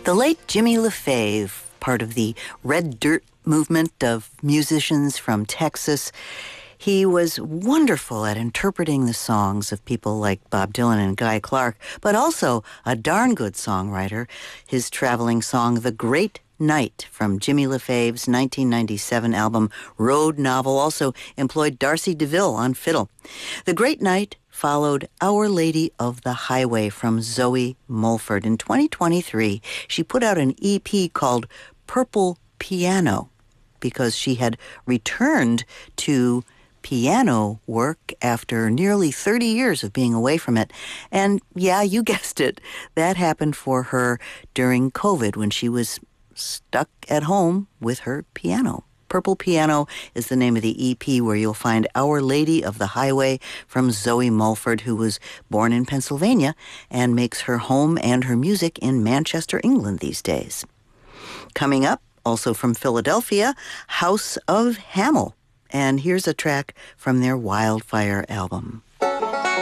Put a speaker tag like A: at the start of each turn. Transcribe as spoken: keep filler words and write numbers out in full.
A: The late Jimmy LaFave, part of the Red Dirt movement of musicians from Texas, he was wonderful at interpreting the songs of people like Bob Dylan and Guy Clark, but also a darn good songwriter. His traveling song, The Great Night, from Jimmy LaFave's nineteen ninety-seven album Road Novel, also employed Darcy DeVille on fiddle. The Great Night followed Our Lady of the Highway from Zoe Mulford. In twenty twenty-three, she put out an E P called Purple Piano because she had returned to piano work after nearly thirty years of being away from it. And yeah, you guessed it, that happened for her during COVID when she was stuck at home with her piano. Purple Piano is the name of the E P where you'll find Our Lady of the Highway from Zoe Mulford, who was born in Pennsylvania and makes her home and her music in Manchester, England these days. Coming up, also from Philadelphia, House of Hamel. And here's a track from their Wildfire album.